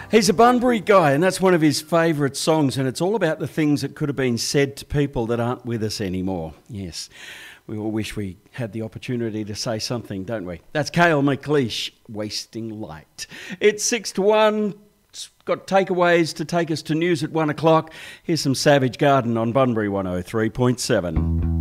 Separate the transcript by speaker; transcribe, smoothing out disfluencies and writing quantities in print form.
Speaker 1: He's a Bunbury guy, and that's one of his favourite songs, and it's all about the things that could have been said to people that aren't with us anymore. Yes, we all wish we had the opportunity to say something, don't we? That's Cale McLeish, Wasting Light. It's 6 to 1. It's got takeaways to take us to news at 1 o'clock. Here's some Savage Garden on Bunbury 103.7.